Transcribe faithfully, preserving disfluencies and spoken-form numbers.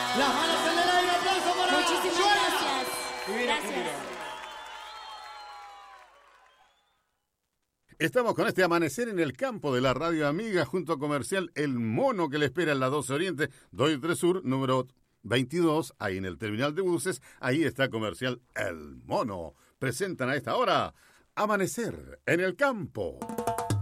Las manos en el aire, aplauso para Muchísimas Joana. gracias. Divina Gracias. cultura. Estamos con este amanecer en el campo de la radio amiga junto a Comercial El Mono que le espera en la doce Oriente, dos tres Sur, número veintidós, ahí en el terminal de buses. Ahí está Comercial El Mono. Presentan a esta hora Amanecer en el campo.